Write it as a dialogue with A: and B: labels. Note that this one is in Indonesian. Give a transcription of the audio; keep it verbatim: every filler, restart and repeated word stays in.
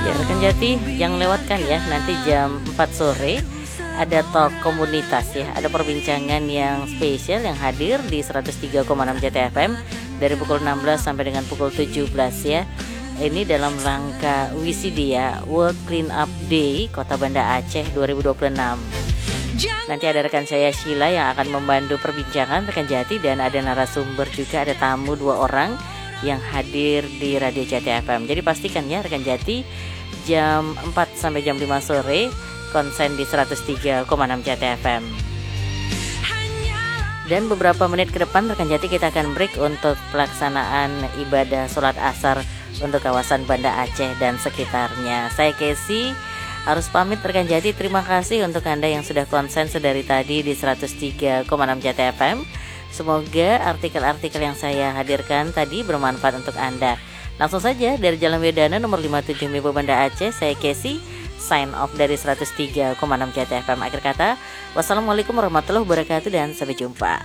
A: Ya rekan Jati, jangan lewatkan ya, nanti jam empat sore ada talk komunitas ya, ada perbincangan yang spesial yang hadir di seratus tiga koma enam J T F M dari pukul enam belas sampai dengan pukul tujuh belas ya. Ini dalam rangka W C D ya, World Clean Up Day Kota Banda Aceh dua ribu dua puluh enam. Nanti ada rekan saya Sheila yang akan membantu perbincangan rekan Jati, dan ada narasumber juga, ada tamu dua orang yang hadir di Radio J T F M. Jadi pastikan ya rekan Jati, jam empat sampai jam lima sore konsen di seratus tiga koma enam J T F M. Dan beberapa menit ke depan rekan Jati kita akan break untuk pelaksanaan ibadah sholat asar untuk kawasan Banda Aceh dan sekitarnya. Saya Casey harus pamit rekan Jati. Terima kasih untuk Anda yang sudah konsen sedari tadi di seratus tiga koma enam J T F M. Semoga artikel-artikel yang saya hadirkan tadi bermanfaat untuk Anda. Langsung saja dari Jalan Wedana nomor lima puluh tujuh Mibo Banda Aceh, saya Casey sign off dari seratus tiga koma enam J T F M. Akhir kata, wassalamualaikum warahmatullahi wabarakatuh dan sampai jumpa.